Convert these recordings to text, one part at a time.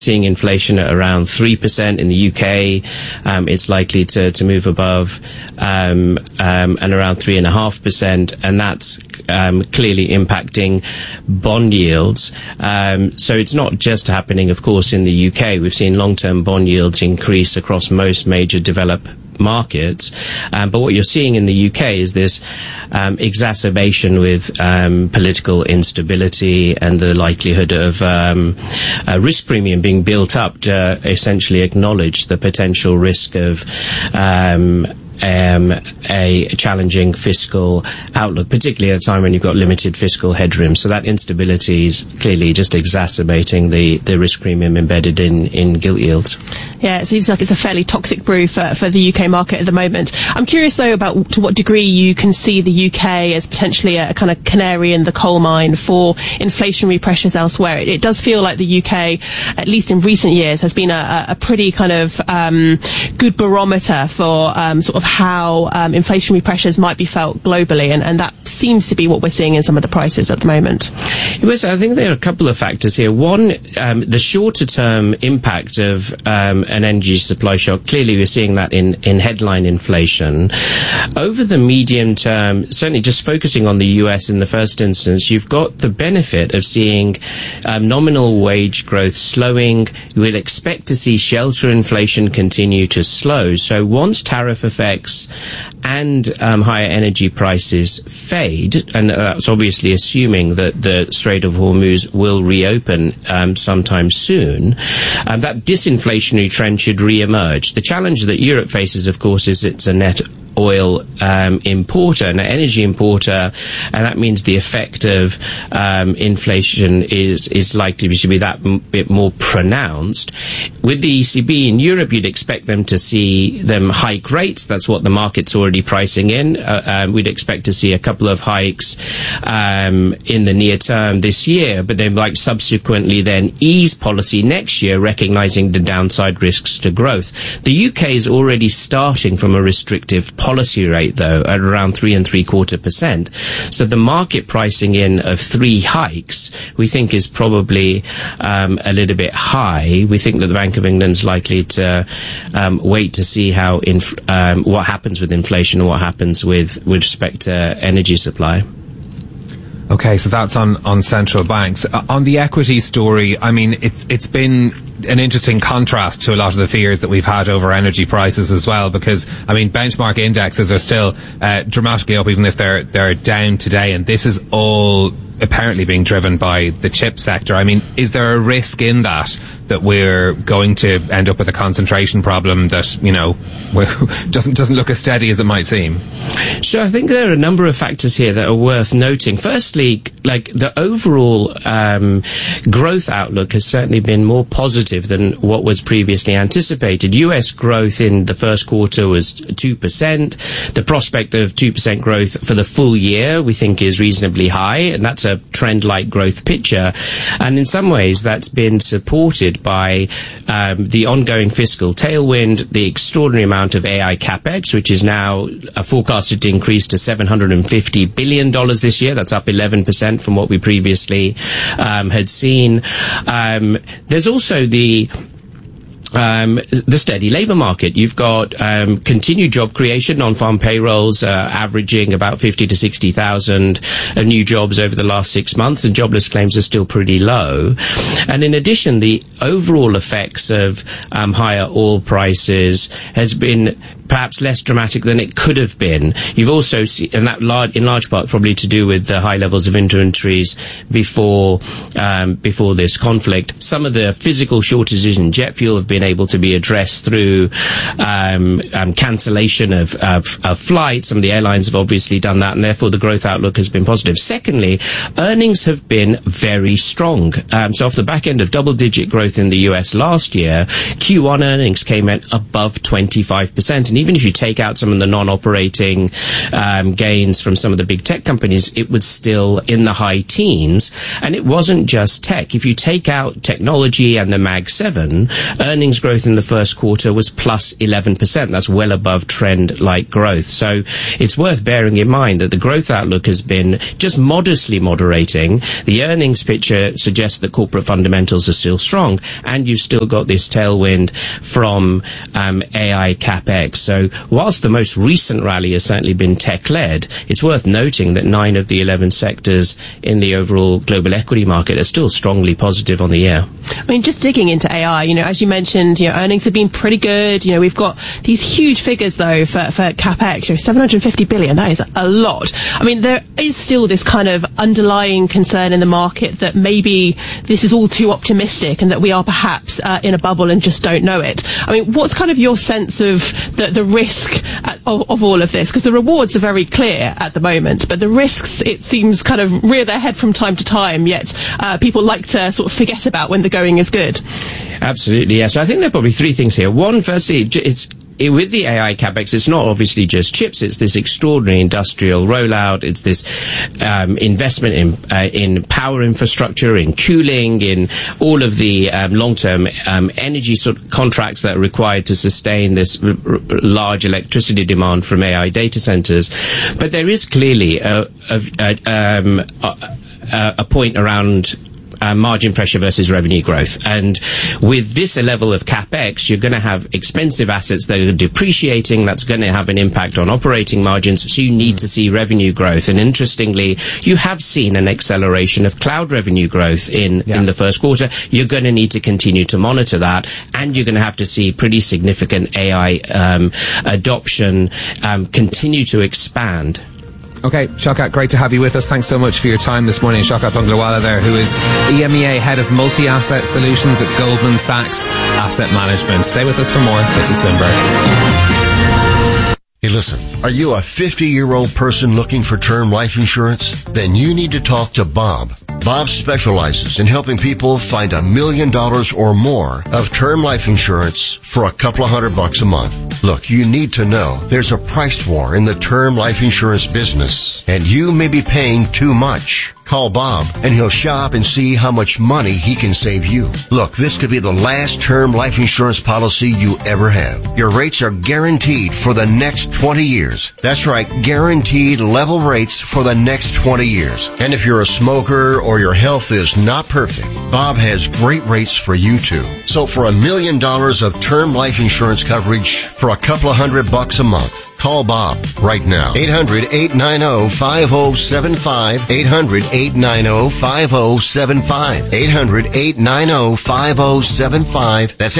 seeing inflation at around 3%. In the UK, it's likely to move above and around 3.5%, and that's clearly impacting bond yields. So it's not just happening, of course, in the UK. We've seen long-term bond yields increase across most major developed markets, but what you're seeing in the UK is this exacerbation with political instability and the likelihood of a risk premium being built up to essentially acknowledge the potential risk of a challenging fiscal outlook, particularly at a time when you've got limited fiscal headroom. So that instability is clearly just exacerbating the risk premium embedded in gilt yields. Yeah, it seems like it's a fairly toxic brew for the UK market at the moment. I'm curious, though, about to what degree you can see the UK as potentially a kind of canary in the coal mine for inflationary pressures elsewhere. It does feel like the UK, at least in recent years, has been a pretty kind of good barometer for sort of how inflationary pressures might be felt globally, and that seems to be what we're seeing in some of the prices at the moment. Yes, I think there are a couple of factors here. One, the shorter-term impact of an energy supply shock. Clearly, we're seeing that in headline inflation. Over the medium term, certainly just focusing on the US in the first instance, you've got the benefit of seeing nominal wage growth slowing. You will expect to see shelter inflation continue to slow. So once tariff effects and higher energy prices fade, and that's obviously assuming that the Strait of Hormuz will reopen sometime soon, that disinflationary trend should re-emerge. The challenge that Europe faces, of course, is it's a net oil importer, an energy importer, and that means the effect of inflation is likely to be that bit more pronounced. With the ECB in Europe, you'd expect them to see them hike rates. That's what the market's already pricing in. We'd expect to see a couple of hikes in the near term this year, but they might subsequently then ease policy next year, recognizing the downside risks to growth. The UK is already starting from a restrictive policy rate, though, at around 3.75%. So the market pricing in of 3 hikes, we think, is probably a little bit high. We think that the Bank of England's likely to wait to see how what happens with inflation and what happens with respect to energy supply. Okay, so that's on central banks. On the equity story, I mean, it's been an interesting contrast to a lot of the fears that we've had over energy prices as well, because, I mean, benchmark indexes are still dramatically up, even if they're down today, and this is all apparently being driven by the chip sector. I mean, is there a risk in that we're going to end up with a concentration problem that, you know, doesn't look as steady as it might seem? So I think there are a number of factors here that are worth noting. Firstly, like the overall growth outlook has certainly been more positive than what was previously anticipated. US growth in the first quarter was 2%. The prospect of 2% growth for the full year we think is reasonably high, and that's a trend-like growth picture. And in some ways that's been supported by the ongoing fiscal tailwind, the extraordinary amount of AI capex, which is now forecasted to increase to $750 billion this year. That's up 11% from what we previously had seen. There's also the steady labour market. You've got continued job creation, non-farm payrolls averaging about 50 to 60,000 new jobs over the last 6 months, and jobless claims are still pretty low. And in addition, the overall effects of higher oil prices has been perhaps less dramatic than it could have been. You've also seen, and that in large part probably to do with the high levels of inventories before this conflict. Some of the physical shortages in jet fuel have been able to be addressed through cancellation of flights. Some of the airlines have obviously done that, and therefore the growth outlook has been positive. Secondly, earnings have been very strong. So off the back end of double-digit growth in the US last year, Q1 earnings came in above 25%, and even if you take out some of the non-operating gains from some of the big tech companies, it was still in the high teens. And it wasn't just tech. If you take out technology and the Mag 7, earnings growth in the first quarter was plus 11%. That's well above trend-like growth. So it's worth bearing in mind that the growth outlook has been just modestly moderating. The earnings picture suggests that corporate fundamentals are still strong, and you've still got this tailwind from AI CapEx. So whilst the most recent rally has certainly been tech-led, it's worth noting that 9 of the 11 sectors in the overall global equity market are still strongly positive on the year. I mean, just digging into AI, as you mentioned, earnings have been pretty good. We've got these huge figures, though, for CapEx, 750 billion. That is a lot. I mean, there is still this kind of underlying concern in the market that maybe this is all too optimistic and that we are perhaps in a bubble and just don't know it. I mean, what's kind of your sense of the risk of all of this? Because the rewards are very clear at the moment, but the risks, it seems, kind of rear their head from time to time, yet people like to sort of forget about when the going is good. Absolutely, yeah. So I think there are probably three things here. One, firstly, with the AI CapEx, it's not obviously just chips. It's this extraordinary industrial rollout. It's this investment in power infrastructure, in cooling, in all of the long-term energy sort of contracts that are required to sustain this large electricity demand from AI data centers. But there is clearly a point around margin pressure versus revenue growth. And with this level of CapEx, you're going to have expensive assets that are depreciating. That's going to have an impact on operating margins. So you need to see revenue growth. And interestingly, you have seen an acceleration of cloud revenue growth in the first quarter. You're going to need to continue to monitor that. And you're going to have to see pretty significant AI adoption continue to expand. Okay, Shaukat, great to have you with us. Thanks so much for your time this morning. Shaukat Punglawala there, who is EMEA Head of Multi-Asset Solutions at Goldman Sachs Asset Management. Stay with us for more. This is Bloomberg. Hey, listen, are you a 50-year-old person looking for term life insurance? Then you need to talk to Bob. Bob specializes in helping people find $1 million or more of term life insurance for a couple of $100 a month. Look, you need to know there's a price war in the term life insurance business, and you may be paying too much. Call Bob, and he'll shop and see how much money he can save you. Look, this could be the last term life insurance policy you ever have. Your rates are guaranteed for the next 20 years. That's right, guaranteed level rates for the next 20 years. And if you're a smoker or your health is not perfect, Bob has great rates for you too. So for $1 million of term life insurance coverage for a couple of $100 a month, call Bob right now. 800-890-5075. 800-890-5075. 800-890-5075. That's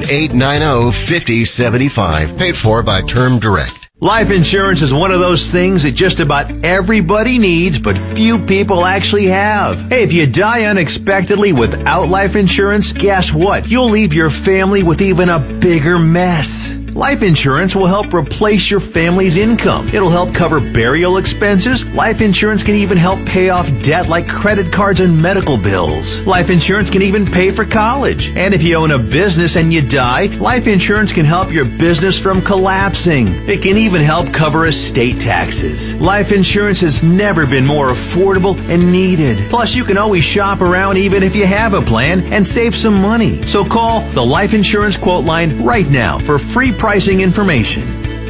800-890-5075. Paid for by Term Direct. Life insurance is one of those things that just about everybody needs, but few people actually have. Hey, if you die unexpectedly without life insurance, guess what? You'll leave your family with even a bigger mess. Life insurance will help replace your family's income. It'll help cover burial expenses. Life insurance can even help pay off debt like credit cards and medical bills. Life insurance can even pay for college. And if you own a business and you die, life insurance can help your business from collapsing. It can even help cover estate taxes. Life insurance has never been more affordable and needed. Plus, you can always shop around even if you have a plan and save some money. So call the Life Insurance Quote Line right now for free pricing information.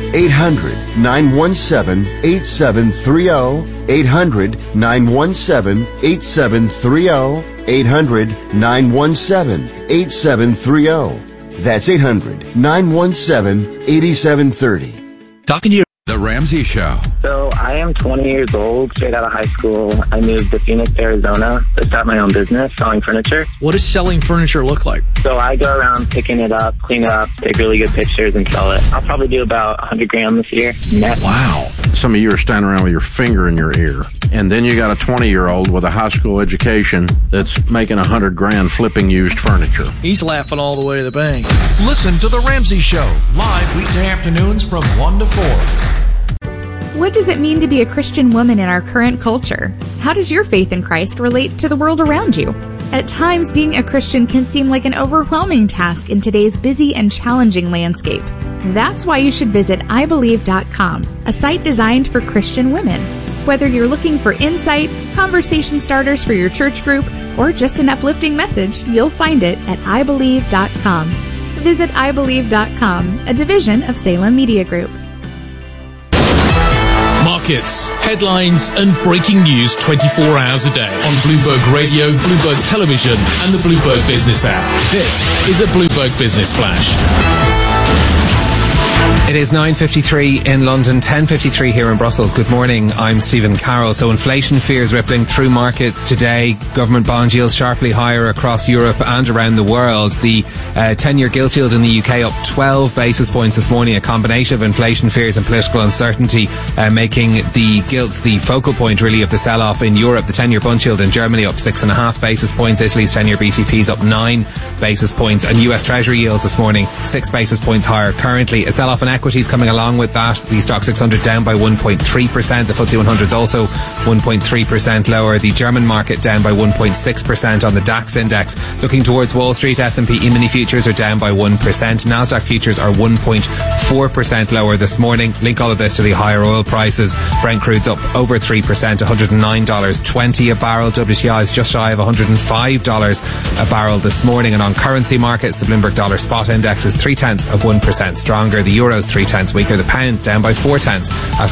800-917-8730. 800-917-8730. 800-917-8730. That's 800-917-8730. Talking to you. The Ramsey Show. So I am 20 years old, straight out of high school. I moved to Phoenix, Arizona to start my own business selling furniture. What does selling furniture look like? So I go around picking it up, clean it up, take really good pictures and sell it. I'll probably do about 100 grand this year net. Wow. Some of you are standing around with your finger in your ear. And then you got a 20-year-old with a high school education that's making 100 grand flipping used furniture. He's laughing all the way to the bank. Listen to The Ramsey Show, live weekday afternoons from 1 to 4. What does it mean to be a Christian woman in our current culture? How does your faith in Christ relate to the world around you? At times, being a Christian can seem like an overwhelming task in today's busy and challenging landscape. That's why you should visit ibelieve.com, a site designed for Christian women. Whether you're looking for insight, conversation starters for your church group, or just an uplifting message, you'll find it at ibelieve.com. Visit ibelieve.com, a division of Salem Media Group. Markets, headlines and breaking news 24 hours a day on Bloomberg Radio, Bloomberg Television and the Bloomberg Business app. This is a Bloomberg Business Flash. It is 9:53 in London, 10:53 here in Brussels. Good morning, I'm Stephen Carroll. So inflation fears rippling through markets today. Government bond yields sharply higher across Europe and around the world. The 10-year gilt yield in the UK up 12 basis points this morning. A combination of inflation fears and political uncertainty making the gilts the focal point really of the sell-off in Europe. The 10-year bund yield in Germany up 6.5 basis points. Italy's 10-year BTP's up 9 basis points. And US Treasury yields this morning 6 basis points higher currently. A sell-off in equities coming along with that. The Stock 600 down by 1.3%. The FTSE 100 is also 1.3% lower. The German market down by 1.6% on the DAX index. Looking towards Wall Street, S&P E-mini futures are down by 1%. Nasdaq futures are 1.4% lower this morning. Link all of this to the higher oil prices. Brent crude's up over 3%, $109.20 a barrel. WTI is just shy of $105 a barrel this morning. And on currency markets, the Bloomberg Dollar Spot Index is 0.3% stronger. The Euro's 0.3 weaker. The pound down by 0.4 at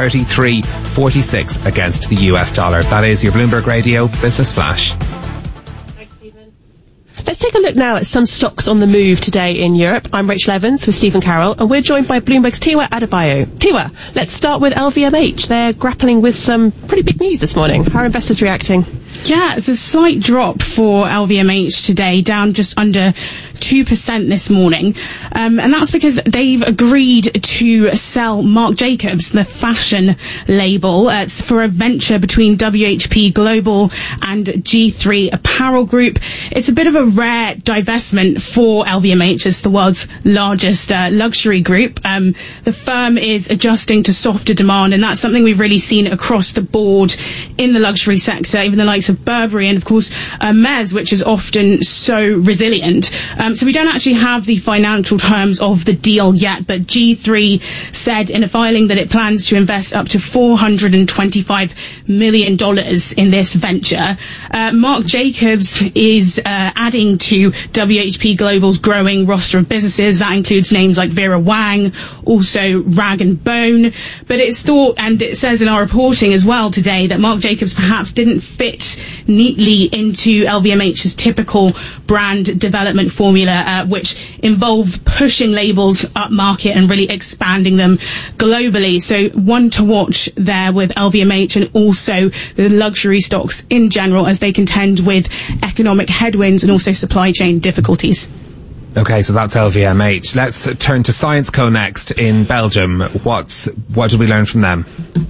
133.46 against the US dollar. That is your Bloomberg Radio Business Flash. Thanks, Stephen. Let's take a look now at some stocks on the move today in Europe. I'm Rachel Evans with Stephen Carroll, and we're joined by Bloomberg's Tiwa Adebayo. Tiwa, let's start with LVMH. They're grappling with some pretty big news this morning. How are investors reacting? Yeah, it's a slight drop for LVMH today, down just under 2% this morning. And that's because they've agreed to sell Marc Jacobs, the fashion label. It's for a venture between WHP Global and G3 Apparel Group. It's a bit of a rare divestment for LVMH as the world's largest luxury group. The firm is adjusting to softer demand, and that's something we've really seen across the board in the luxury sector, even the likes of Burberry and, of course, Hermès, which is often so resilient. So we don't actually have the financial terms of the deal yet, but G3 said in a filing that it plans to invest up to $425 million in this venture. Marc Jacobs is adding to WHP Global's growing roster of businesses. That includes names like Vera Wang, also Rag & Bone. But it's thought, and it says in our reporting as well today, that Marc Jacobs perhaps didn't fit neatly into LVMH's typical brand development formula, which involves pushing labels up market and really expanding them globally. So one to watch there with LVMH and also the luxury stocks in general as they contend with economic headwinds and also supply chain difficulties. Okay, so that's LVMH. Let's turn to Syensqo next in Belgium. What did we learn from them?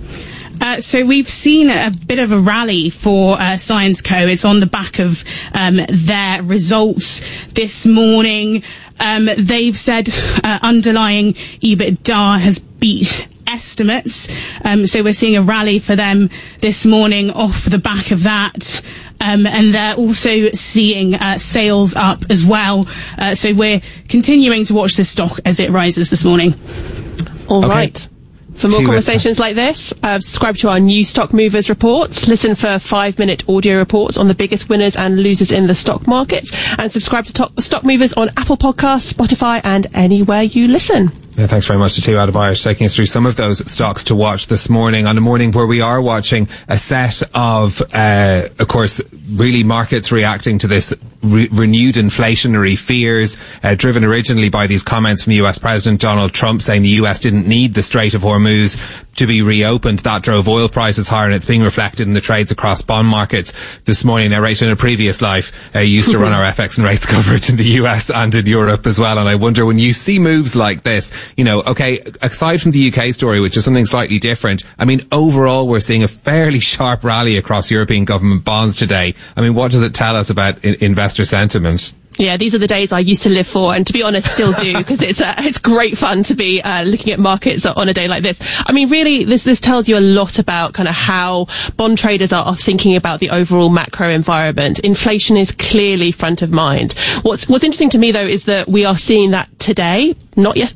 So we've seen a bit of a rally for Syensqo. It's on the back of their results this morning. They've said underlying EBITDA has beat estimates. So we're seeing a rally for them this morning off the back of that. And they're also seeing sales up as well. So we're continuing to watch this stock as it rises this morning. All right. For more conversations like this, subscribe to our new Stock Movers reports, listen for 5-minute audio reports on the biggest winners and losers in the stock markets, and subscribe to Stock Movers on Apple Podcasts, Spotify, and anywhere you listen. Yeah, thanks very much to Tiwa Adebayo for taking us through some of those stocks to watch this morning, on a morning where we are watching a set of course, really markets reacting to this renewed inflationary fears, driven originally by these comments from US President Donald Trump saying the US didn't need the Strait of Hormuz to be reopened. That drove oil prices higher, and it's being reflected in the trades across bond markets this morning. Now, Rachel, in a previous life, you used to run our FX and rates coverage in the US and in Europe as well, and I wonder, when you see moves like this, you know, okay, aside from the UK story, which is something slightly different, I mean, overall, we're seeing a fairly sharp rally across European government bonds today. I mean, what does it tell us about investor sentiment? Yeah, these are the days I used to live for, and to be honest, still do, because it's great fun to be looking at markets on a day like this. I mean, really, this tells you a lot about kind of how bond traders are thinking about the overall macro environment. Inflation is clearly front of mind. What's interesting to me, though, is that we are seeing that today, not yesterday.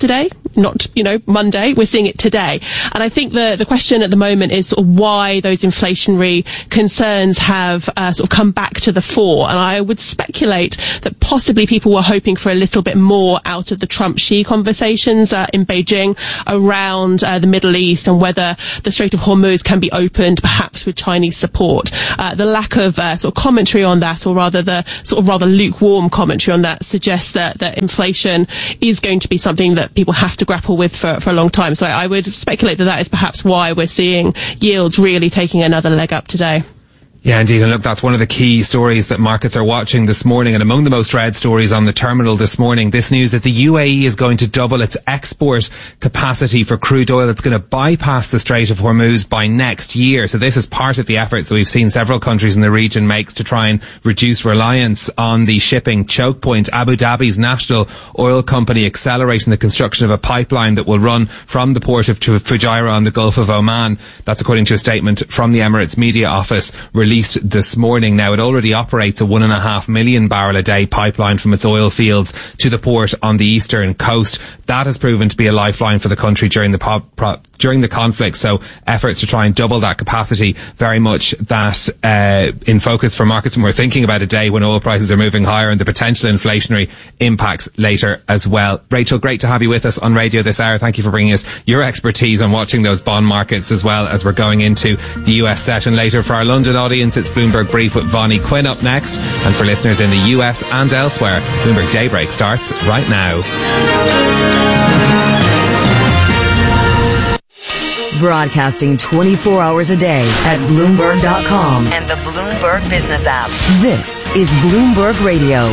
not, Monday. We're seeing it today. And I think the question at the moment is sort of why those inflationary concerns have sort of come back to the fore. And I would speculate that possibly people were hoping for a little bit more out of the Trump-Xi conversations in Beijing around the Middle East and whether the Strait of Hormuz can be opened, perhaps with Chinese support. The lack of sort of commentary on that, or rather the sort of rather lukewarm commentary on that, suggests that inflation is going to be something that people have to grapple with for a long time. So I would speculate that is perhaps why we're seeing yields really taking another leg up today. Yeah, indeed. And look, that's one of the key stories that markets are watching this morning. And among the most read stories on the terminal this morning, this news that the UAE is going to double its export capacity for crude oil. It's going to bypass the Strait of Hormuz by next year. So this is part of the efforts that we've seen several countries in the region make to try and reduce reliance on the shipping choke point. Abu Dhabi's national oil company accelerating the construction of a pipeline that will run from the port of Fujairah on the Gulf of Oman. That's according to a statement from the Emirates media office released this morning. Now, it already operates a 1.5 million barrel a day pipeline from its oil fields to the port on the eastern coast. That has proven to be a lifeline for the country during the conflict. So efforts to try and double that capacity, very much that in focus for markets when we're thinking about a day when oil prices are moving higher and the potential inflationary impacts later as well. Rachel, great to have you with us on radio this hour. Thank you for bringing us your expertise on watching those bond markets as well as we're going into the US session later. For our London audience, it's Bloomberg Brief with Vonnie Quinn up next. And for listeners in the US and elsewhere, Bloomberg Daybreak starts right now. Broadcasting 24 hours a day at Bloomberg.com and the Bloomberg Business app. This is Bloomberg Radio.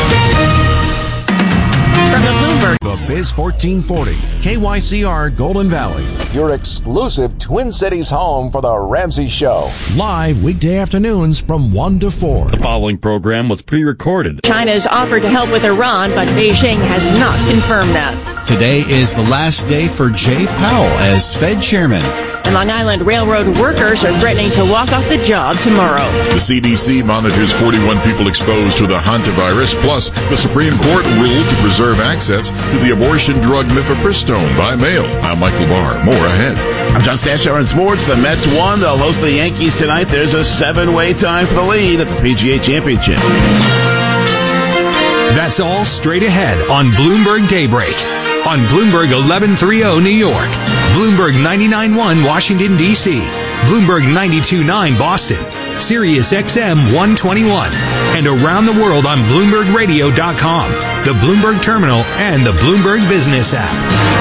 From the Bloomberg, the Biz 1440, KYCR Golden Valley. Your exclusive Twin Cities home for the Ramsey Show. Live weekday afternoons from 1 to 4. The following program was pre-recorded. China's offered to help with Iran, but Beijing has not confirmed that. Today is the last day for Jay Powell as Fed chairman. And Long Island Railroad workers are threatening to walk off the job tomorrow. The CDC monitors 41 people exposed to the hantavirus. Plus, the Supreme Court ruled to preserve access to the abortion drug mifepristone by mail. I'm Michael Barr. More ahead. I'm John Stashower in sports. The Mets won. They'll host the Yankees tonight. There's a 7-way tie for the lead at the PGA Championship. That's all straight ahead on Bloomberg Daybreak. On Bloomberg 1130 New York, Bloomberg 99.1 Washington, D.C., Bloomberg 92.9 Boston, Sirius XM 121, and around the world on BloombergRadio.com, the Bloomberg Terminal, and the Bloomberg Business app.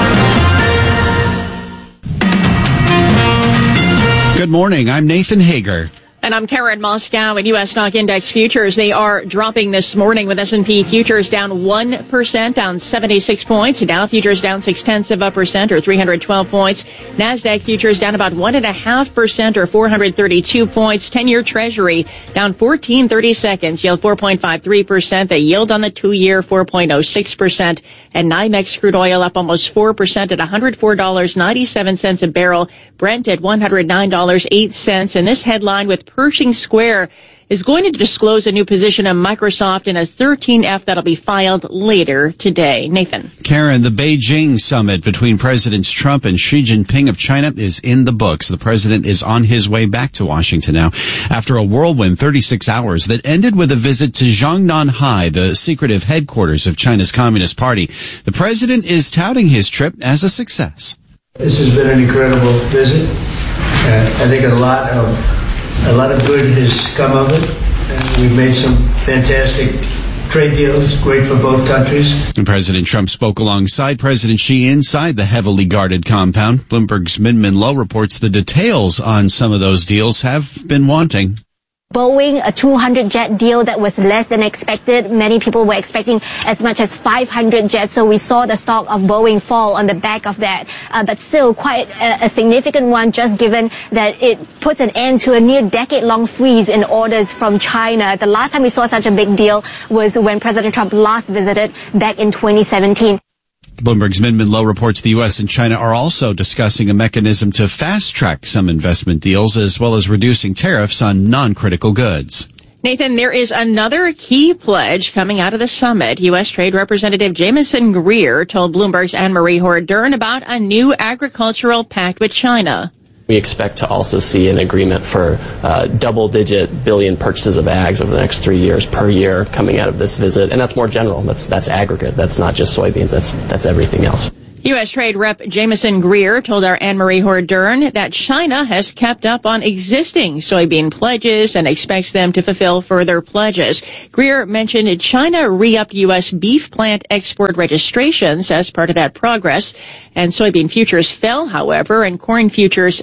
Good morning. I'm Nathan Hager. And I'm Karen Moscow. And U.S. stock index futures, they are dropping this morning with S&P futures down 1%, down 76 points. Dow futures down 0.6% or 312 points. NASDAQ futures down about 1.5% or 432 points. 10-year Treasury down 14.30 seconds, yield 4.53%. The yield on the 2-year 4.06%. And NYMEX crude oil up almost 4% at $104.97 a barrel. Brent at $109.08. And this headline with Pershing Square is going to disclose a new position of Microsoft in a 13F that'll be filed later today. Nathan. Karen, the Beijing summit between Presidents Trump and Xi Jinping of China is in the books. The president is on his way back to Washington now after a whirlwind 36 hours that ended with a visit to Zhongnanhai, the secretive headquarters of China's Communist Party. The president is touting his trip as a success. This has been an incredible visit. I think a lot of good has come of it. We've made some fantastic trade deals, great for both countries. And President Trump spoke alongside President Xi inside the heavily guarded compound. Bloomberg's Min Lo reports the details on some of those deals have been wanting. Boeing, a 200-jet deal that was less than expected. Many people were expecting as much as 500 jets, so we saw the stock of Boeing fall on the back of that. But still quite a significant one, just given that it puts an end to a near decade-long freeze in orders from China. The last time we saw such a big deal was when President Trump last visited back in 2017. Bloomberg's Min Lo reports the U.S. and China are also discussing a mechanism to fast-track some investment deals as well as reducing tariffs on non-critical goods. Nathan, there is another key pledge coming out of the summit. U.S. Trade Representative Jamieson Greer told Bloomberg's Anne-Marie Hord-Dern about a new agricultural pact with China. We expect to also see an agreement for double-digit billion purchases of ags over the next 3 years per year coming out of this visit. And that's more general. That's aggregate. That's not just soybeans. That's everything else. U.S. Trade Rep Jamieson Greer told our Anne-Marie Hord-Dern that China has kept up on existing soybean pledges and expects them to fulfill further pledges. Greer mentioned China re-upped U.S. beef plant export registrations as part of that progress, and soybean futures fell, however, and corn futures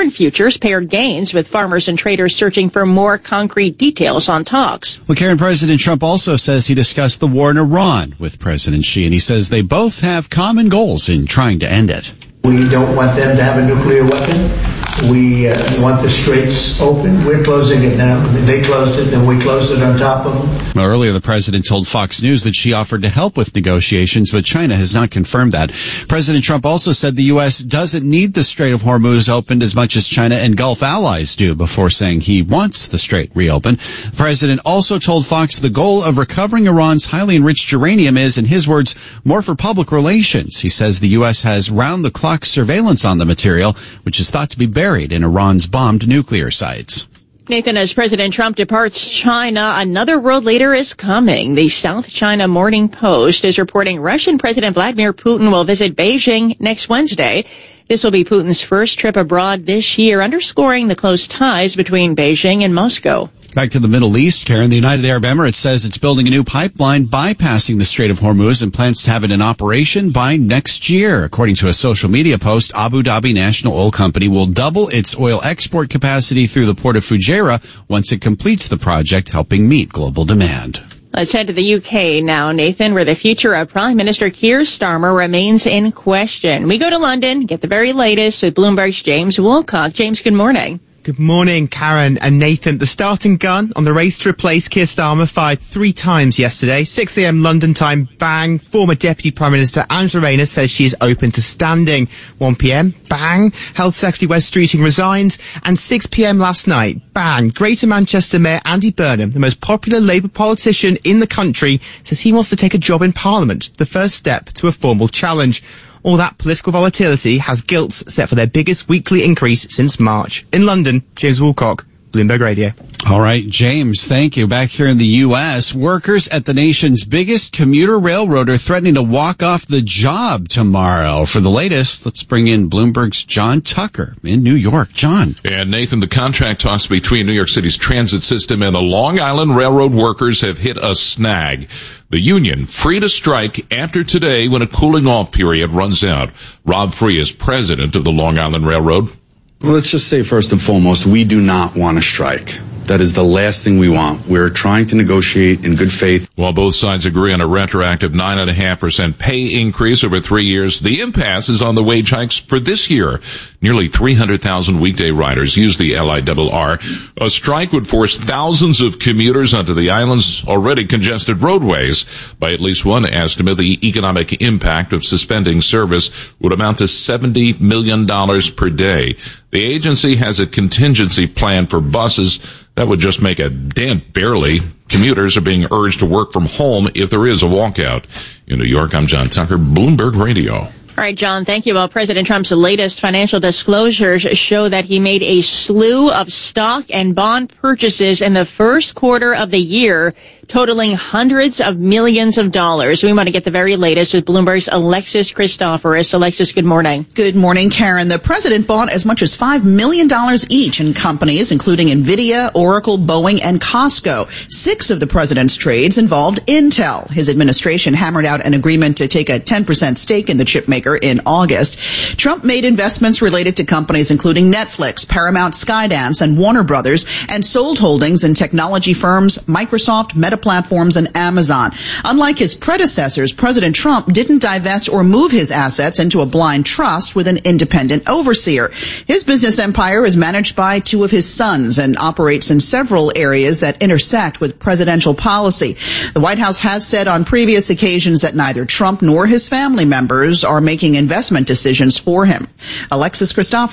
paired gains with farmers and traders searching for more concrete details on talks. Well, Karen, President Trump also says he discussed the war in Iran with President Xi, and he says they both have common goals in trying to end it. We don't want them to have a nuclear weapon. We want the straits open. We're closing it now. They closed it, then we closed it on top of them. Well, earlier, the president told Fox News that she offered to help with negotiations, but China has not confirmed that. President Trump also said the U.S. doesn't need the Strait of Hormuz opened as much as China and Gulf allies do, before saying he wants the strait reopened. The president also told Fox the goal of recovering Iran's highly enriched uranium is, in his words, more for public relations. He says the U.S. has round-the-clock surveillance on the material, which is thought to be buried in Iran's bombed nuclear sites. Nathan, as President Trump departs China, another world leader is coming. The South China Morning Post is reporting Russian President Vladimir Putin will visit Beijing next Wednesday. This will be Putin's first trip abroad this year, underscoring the close ties between Beijing and Moscow. Back to the Middle East, Karen. The United Arab Emirates says it's building a new pipeline bypassing the Strait of Hormuz and plans to have it in operation by next year. According to a social media post, Abu Dhabi National Oil Company will double its oil export capacity through the port of Fujairah once it completes the project, helping meet global demand. Let's head to the UK now, Nathan, where the future of Prime Minister Keir Starmer remains in question. We go to London, get the very latest with Bloomberg's James Woolcock. James, good morning. Good morning, Karen and Nathan. The starting gun on the race to replace Keir Starmer fired 3 times yesterday. 6 a.m. London time, bang. Former Deputy Prime Minister Angela Rayner says she is open to standing. 1 p.m, bang. Health Secretary Wes Streeting resigns. And 6 p.m. last night, bang. Greater Manchester Mayor Andy Burnham, the most popular Labour politician in the country, says he wants to take a job in Parliament, the first step to a formal challenge. All that political volatility has gilts set for their biggest weekly increase since March. In London, James Woolcock, Bloomberg Radio. All right, James, thank you. Back here in the U.S., workers at the nation's biggest commuter railroad are threatening to walk off the job tomorrow. For the latest, let's bring in Bloomberg's John Tucker in New York. John. And Nathan, the contract talks between New York City's transit system and the Long Island Railroad workers have hit a snag. The union free to strike after today when a cooling off period runs out. Rob Free is president of the Long Island Railroad. Well, let's just say first and foremost, we do not want to strike. That is the last thing we want. We're trying to negotiate in good faith. While both sides agree on a retroactive 9.5% pay increase over 3 years, the impasse is on the wage hikes for this year. Nearly 300,000 weekday riders use the LIRR. A strike would force thousands of commuters onto the island's already congested roadways. By at least one estimate, the economic impact of suspending service would amount to $70 million per day. The agency has a contingency plan for buses that would just make a dent barely. Commuters are being urged to work from home if there is a walkout. In New York, I'm John Tucker, Bloomberg Radio. All right, John, thank you. Well, President Trump's latest financial disclosures show that he made a slew of stock and bond purchases in the first quarter of the year, totaling hundreds of millions of dollars. We want to get the very latest with Bloomberg's Alexis Christoforous. Alexis, good morning. Good morning, Karen. The president bought as much as $5 million each in companies, including NVIDIA, Oracle, Boeing, and Costco. 6 of the president's trades involved Intel. His administration hammered out an agreement to take a 10% stake in the chipmaker in August. Trump made investments related to companies including Netflix, Paramount, Skydance, and Warner Brothers, and sold holdings in technology firms Microsoft, Meta Platforms, and Amazon. Unlike his predecessors, President Trump didn't divest or move his assets into a blind trust with an independent overseer. His business empire is managed by 2 of his sons and operates in several areas that intersect with presidential policy. The White House has said on previous occasions that neither Trump nor his family members are making investment decisions for him. Alexis Christoforous,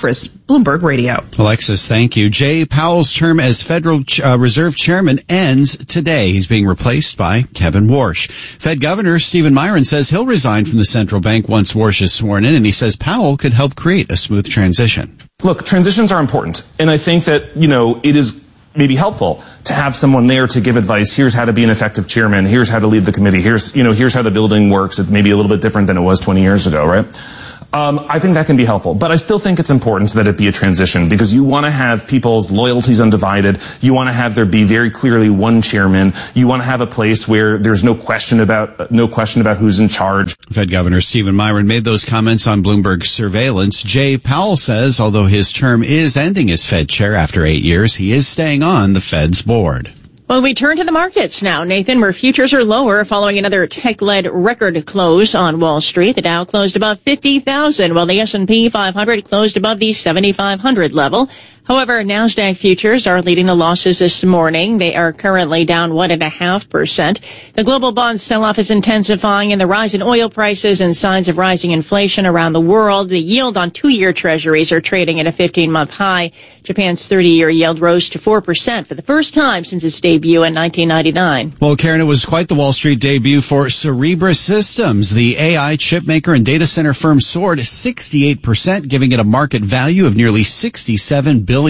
Bloomberg Radio. Alexis, thank you. Jay Powell's term as Federal Reserve Chairman ends today. He's being replaced by Kevin Warsh. Fed Governor Stephen Miron says he'll resign from the central bank once Warsh is sworn in, and he says Powell could help create a smooth transition. Look, transitions are important, and I think that, it is maybe helpful to have someone there to give advice. Here's how to be an effective chairman. Here's how to lead the committee. Here's how the building works. It may be a little bit different than it was 20 years ago, right? I think that can be helpful, but I still think it's important that it be a transition because you want to have people's loyalties undivided. You want to have there be very clearly one chairman. You want to have a place where there's no question about who's in charge. Fed Governor Stephen Miron made those comments on Bloomberg Surveillance. Jay Powell says although his term is ending as Fed chair after 8 years, he is staying on the Fed's board. Well, we turn to the markets now, Nathan, where futures are lower following another tech-led record close on Wall Street. The Dow closed above 50,000, while the S&P 500 closed above the 7,500 level. However, NASDAQ futures are leading the losses this morning. They are currently down 1.5%. The global bond sell-off is intensifying, and the rise in oil prices and signs of rising inflation around the world. The yield on 2-year treasuries are trading at a 15-month high. Japan's 30-year yield rose to 4% for the first time since its debut in 1999. Well, Karen, it was quite the Wall Street debut for Cerebras Systems. The AI chip maker and data center firm soared 68%, giving it a market value of nearly $67 billion.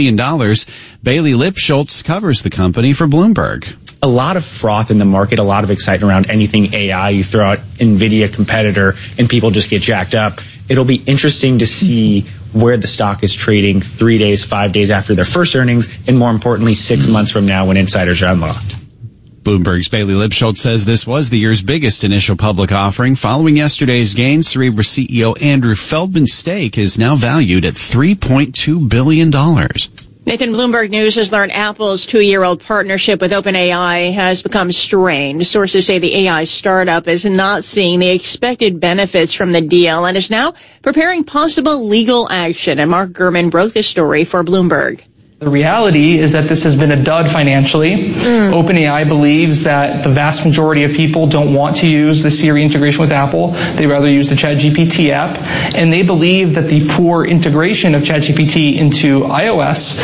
Bailey Lipschultz covers the company for Bloomberg. A lot of froth in the market, a lot of excitement around anything AI. You throw out NVIDIA competitor and people just get jacked up. It'll be interesting to see where the stock is trading 3 days, 5 days after their first earnings, and more importantly, 6 months from now when insiders are unlocked. Bloomberg's Bailey Lipschultz says this was the year's biggest initial public offering. Following yesterday's gains, Cerebras CEO Andrew Feldman's stake is now valued at $3.2 billion. Nathan, Bloomberg News has learned Apple's 2-year-old partnership with OpenAI has become strained. Sources say the AI startup is not seeing the expected benefits from the deal and is now preparing possible legal action. And Mark Gurman broke this story for Bloomberg. The reality is that this has been a dud financially. OpenAI believes that the vast majority of people don't want to use the Siri integration with Apple. They rather use the ChatGPT app. And they believe that the poor integration of ChatGPT into iOS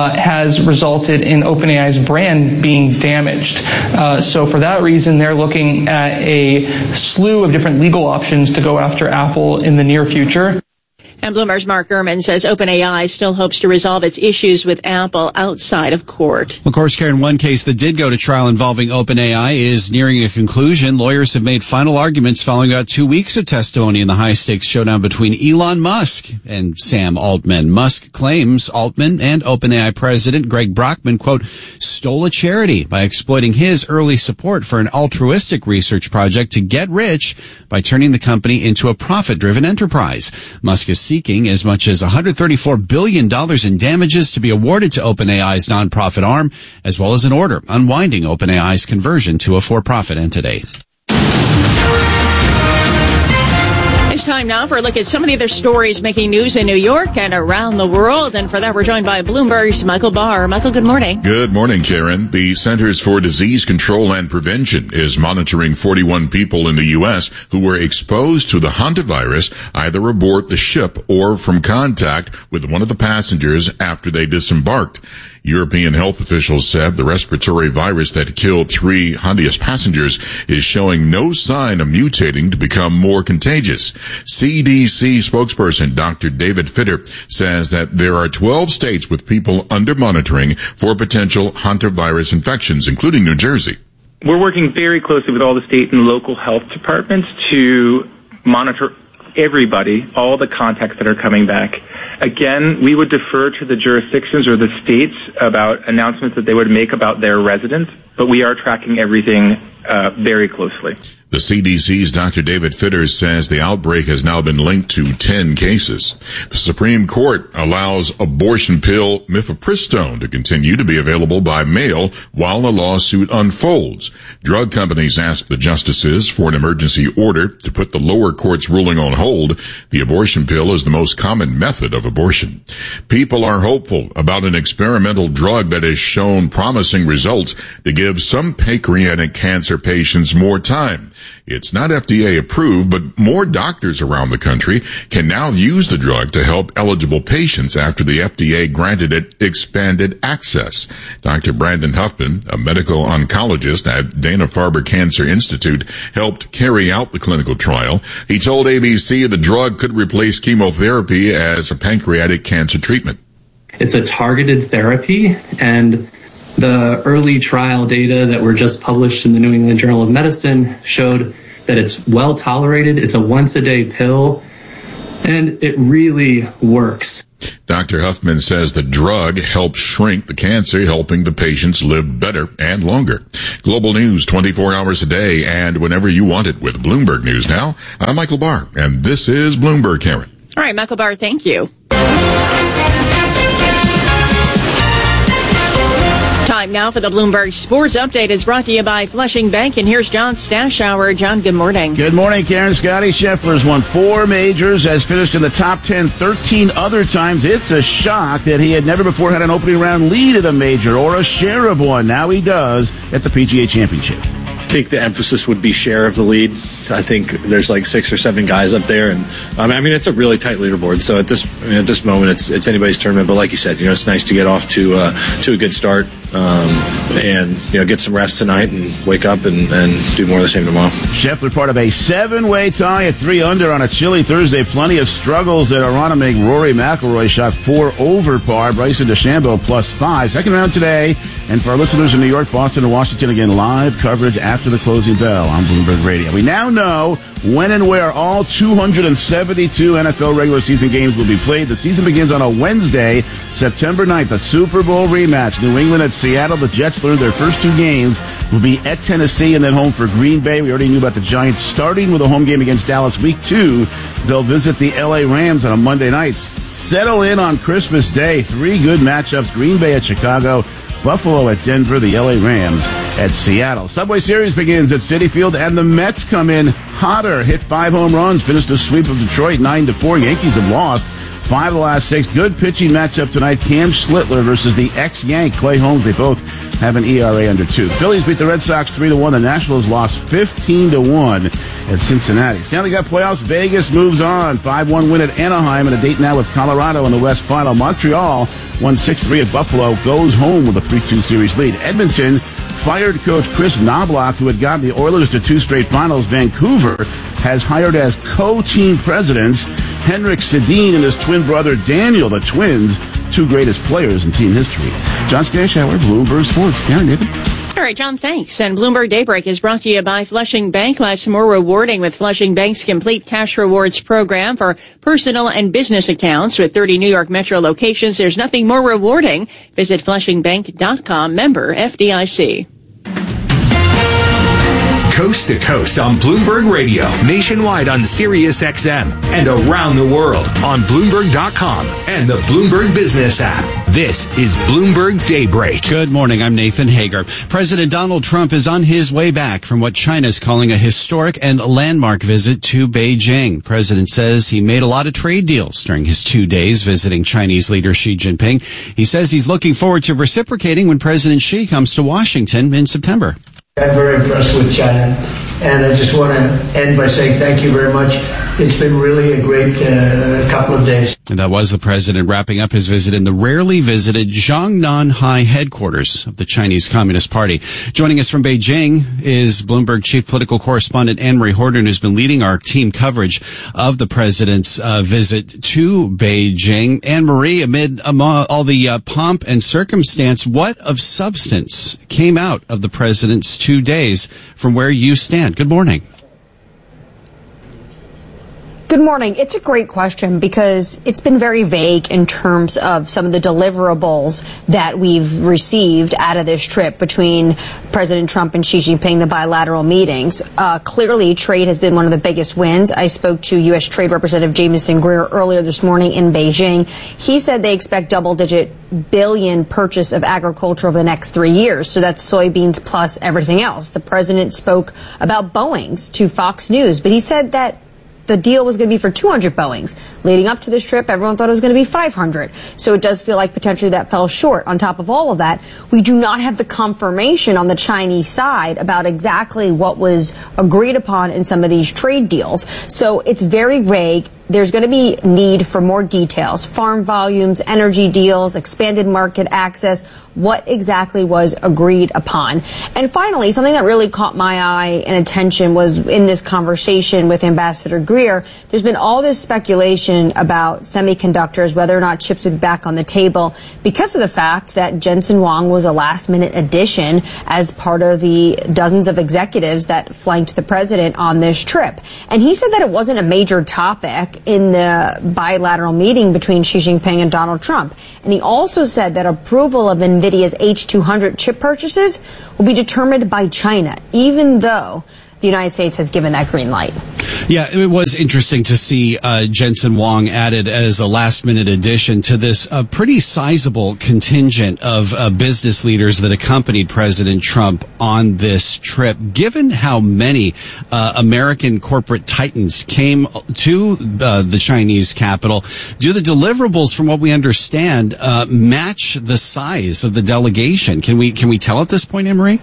has resulted in OpenAI's brand being damaged. So for that reason, they're looking at a slew of different legal options to go after Apple in the near future. And Bloomberg's Mark Gurman says OpenAI still hopes to resolve its issues with Apple outside of court. Of course, Karen, one case that did go to trial involving OpenAI is nearing a conclusion. Lawyers have made final arguments following about 2 weeks of testimony in the high-stakes showdown between Elon Musk and Sam Altman. Musk claims Altman and OpenAI president Greg Brockman, quote, stole a charity by exploiting his early support for an altruistic research project to get rich by turning the company into a profit-driven enterprise. Musk is seeking as much as $134 billion in damages to be awarded to OpenAI's nonprofit arm, as well as an order unwinding OpenAI's conversion to a for-profit entity. It's time now for a look at some of the other stories making news in New York and around the world. And for that, we're joined by Bloomberg's Michael Barr. Michael, good morning. Good morning, Karen. The Centers for Disease Control and Prevention is monitoring 41 people in the U.S. who were exposed to the hantavirus either aboard the ship or from contact with one of the passengers after they disembarked. European health officials said the respiratory virus that killed 3 Honduras passengers is showing no sign of mutating to become more contagious. CDC spokesperson Dr. David Fitter says that there are 12 states with people under monitoring for potential hantavirus infections, including New Jersey. We're working very closely with all the state and local health departments to monitor everybody, all the contacts that are coming back. Again, we would defer to the jurisdictions or the states about announcements that they would make about their residents, but we are tracking everything very closely. The CDC's Dr. David Fitter says the outbreak has now been linked to 10 cases. The Supreme Court allows abortion pill mifepristone to continue to be available by mail while the lawsuit unfolds. Drug companies asked the justices for an emergency order to put the lower court's ruling on hold. The abortion pill is the most common method of abortion. People are hopeful about an experimental drug that has shown promising results to give some pancreatic cancer patients more time. It's not FDA approved, but more doctors around the country can now use the drug to help eligible patients after the FDA granted it expanded access. Dr. Brandon Huffman, a medical oncologist at Dana-Farber Cancer Institute, helped carry out the clinical trial. He told ABC the drug could replace chemotherapy as a pancreatic cancer treatment. It's a targeted therapy, and the early trial data that were just published in the New England Journal of Medicine showed that it's well tolerated. It's a once-a-day pill, and it really works. Dr. Huffman says the drug helps shrink the cancer, helping the patients live better and longer. Global news 24 hours a day and whenever you want it with Bloomberg News Now. I'm Michael Barr, and this is Bloomberg, Karen. All right, Michael Barr, thank you. Time now for the Bloomberg Sports Update. It's brought to you by Flushing Bank. And here's John Stashower. John, good morning. Good morning, Karen. Scotty Scheffler's won 4 majors, has finished in the top 10 13 other times. It's a shock that he had never before had an opening round lead at a major or a share of one. Now he does at the PGA Championship. I think the emphasis would be share of the lead. I think there's like 6 or 7 guys up there, and I mean it's a really tight leaderboard. So at this moment, it's anybody's tournament. But like you said, it's nice to get off to a good start, and get some rest tonight and wake up and do more of the same tomorrow. Scheffler part of a 7-way tie at 3 under on a chilly Thursday. Plenty of struggles at Aronimink. Rory McIlroy shot 4 over par. Bryson DeChambeau +5. Second round today. And for our listeners in New York, Boston, and Washington, again, live coverage after the closing bell on Bloomberg Radio. We now know when and where all 272 NFL regular season games will be played. The season begins on a Wednesday, September 9th, the Super Bowl rematch. New England at Seattle. The Jets learned their first 2 games will be at Tennessee and then home for Green Bay. We already knew about the Giants starting with a home game against Dallas. Week 2, they'll visit the L.A. Rams on a Monday night. Settle in on Christmas Day. 3 good matchups. Green Bay at Chicago, Buffalo at Denver, the L.A. Rams at Seattle. Subway Series begins at Citi Field, and the Mets come in hotter. Hit 5 home runs, finished a sweep of Detroit 9-4. Yankees have lost 5 of the last 6. Good pitching matchup tonight. Cam Schlittler versus the ex-Yank Clay Holmes. They both have an ERA under 2. Phillies beat the Red Sox 3-1. The Nationals lost 15-1 at Cincinnati. Stanley Cup playoffs. Vegas moves on. 5-1 win at Anaheim, and a date now with Colorado in the West Final. Montreal won 6-3 at Buffalo. Goes home with a 3-2 series lead. Edmonton fired coach Chris Knobloch, who had gotten the Oilers to 2 straight finals. Vancouver has hired as co-team presidents Henrik Sedin and his twin brother Daniel, the Twins, 2 greatest players in team history. John Stashower, Bloomberg Sports. Karen, Nathan. All right, John, thanks. And Bloomberg Daybreak is brought to you by Flushing Bank. Life's more rewarding with Flushing Bank's complete cash rewards program for personal and business accounts. With 30 New York metro locations, there's nothing more rewarding. Visit flushingbank.com, member FDIC. Coast to coast on Bloomberg Radio, nationwide on Sirius XM, and around the world on Bloomberg.com and the Bloomberg Business app. This is Bloomberg Daybreak. Good morning. I'm Nathan Hager. President Donald Trump is on his way back from what China is calling a historic and landmark visit to Beijing. The president says he made a lot of trade deals during his 2 days visiting Chinese leader Xi Jinping. He says he's looking forward to reciprocating when President Xi comes to Washington in September. I'm very impressed with China, and I just want to end by saying thank you very much. It's been really a great couple of days. And that was the president wrapping up his visit in the rarely visited Jiangnan headquarters of the Chinese Communist Party. Joining us from Beijing is Bloomberg chief political correspondent Anne-Marie Horton, who's been leading our team coverage of the president's visit to Beijing. Anne-Marie, amid all the pomp and circumstance, what of substance came out of the president's 2 days from where you stand? Good morning. Good morning. It's a great question because it's been very vague in terms of some of the deliverables that we've received out of this trip between President Trump and Xi Jinping, the bilateral meetings. Clearly, trade has been one of the biggest wins. I spoke to U.S. Trade Representative Jamieson Greer earlier this morning in Beijing. He said they expect double-digit billion purchase of agriculture over the next 3 years. So that's soybeans plus everything else. The president spoke about Boeing's to Fox News, but he said that the deal was going to be for 200 Boeings. Leading up to this trip, everyone thought it was going to be 500. So it does feel like potentially that fell short. On top of all of that, we do not have the confirmation on the Chinese side about exactly what was agreed upon in some of these trade deals. So it's very vague. There's going to be need for more details, farm volumes, energy deals, expanded market access, what exactly was agreed upon. And finally, something that really caught my eye and attention was in this conversation with Ambassador Greer, there's been all this speculation about semiconductors, whether or not chips would be back on the table, because of the fact that Jensen Huang was a last-minute addition as part of the dozens of executives that flanked the president on this trip. And he said that it wasn't a major topic in the bilateral meeting between Xi Jinping and Donald Trump. And he also said that approval of NVIDIA's H200 chip purchases will be determined by China, even though the United States has given that green light. Yeah, it was interesting to see Jensen Huang added as a last-minute addition to this pretty sizable contingent of business leaders that accompanied President Trump on this trip. Given how many American corporate titans came to the Chinese capital, do the deliverables, from what we understand, match the size of the delegation? Can we tell at this point, Anne-Marie?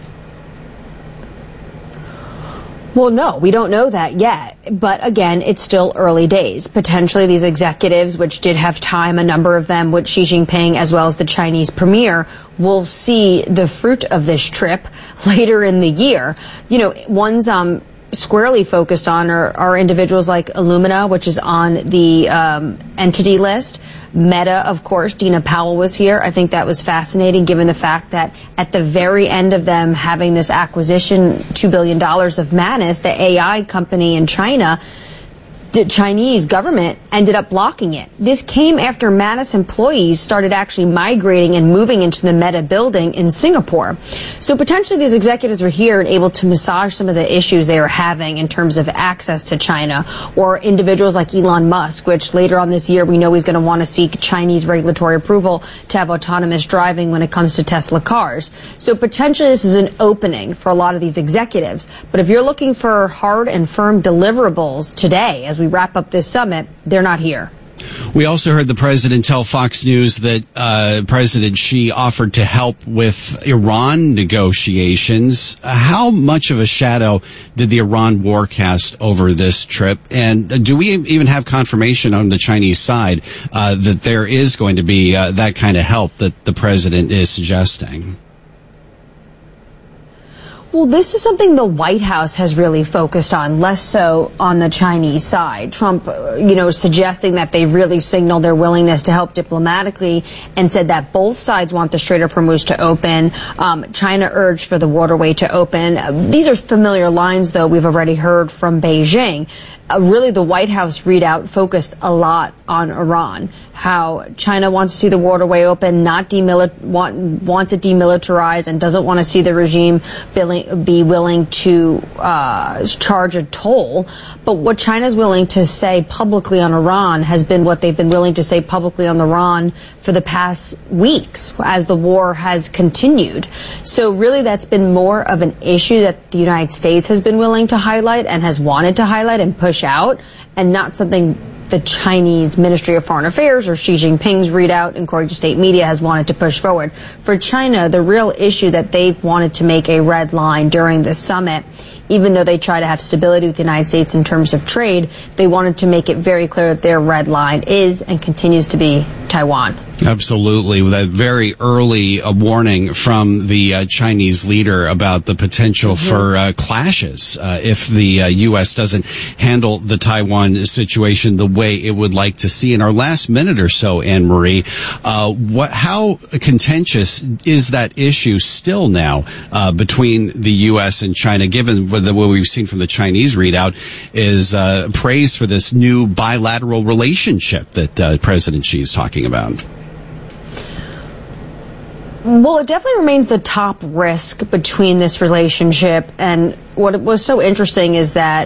Well, no, we don't know that yet. But again, it's still early days. Potentially these executives, which did have time, a number of them with Xi Jinping as well as the Chinese premier, will see the fruit of this trip later in the year. You know, one's squarely focused on are individuals like Illumina, which is on the entity list. Meta, of course, Dina Powell was here. I think that was fascinating given the fact that at the very end of them having this acquisition, $2 billion of Manus, the AI company in China, the Chinese government ended up blocking it. This came after Manus employees started actually migrating and moving into the Meta building in Singapore. So potentially these executives were here and able to massage some of the issues they were having in terms of access to China, or individuals like Elon Musk, which later on this year we know he's going to want to seek Chinese regulatory approval to have autonomous driving when it comes to Tesla cars. So potentially this is an opening for a lot of these executives. But if you're looking for hard and firm deliverables today, as we wrap up this summit, they're not here. We also heard the president tell Fox News that President Xi offered to help with Iran negotiations. How much of a shadow did the Iran war cast over this trip? And do we even have confirmation on the Chinese side that there is going to be that kind of help that the president is suggesting? Well, this is something the White House has really focused on, less so on the Chinese side. Trump, suggesting that they've really signaled their willingness to help diplomatically and said that both sides want the Strait of Hormuz to open. China urged for the waterway to open. These are familiar lines, though, we've already heard from Beijing. Really, the White House readout focused a lot on Iran, how China wants to see the waterway open, wants it demilitarized, and doesn't want to see the regime be willing to charge a toll. But what China's willing to say publicly on Iran has been what they've been willing to say publicly on Iran for the past weeks as the war has continued. So really that's been more of an issue that the United States has been willing to highlight and has wanted to highlight and push out, and not something the Chinese Ministry of Foreign Affairs or Xi Jinping's readout, according to state media, has wanted to push forward. For China, the real issue that they've wanted to make a red line during the summit, even though they try to have stability with the United States in terms of trade, they wanted to make it very clear that their red line is and continues to be Taiwan. Absolutely. With that very early warning from the Chinese leader about the potential for clashes if the U.S. doesn't handle the Taiwan situation the way it would like to see. In our last minute or so, Anne-Marie, how contentious is that issue still now between the U.S. and China, given what we've seen from the Chinese readout is praise for this new bilateral relationship that President Xi is talking about? Well, it definitely remains the top risk between this relationship. And what was so interesting is that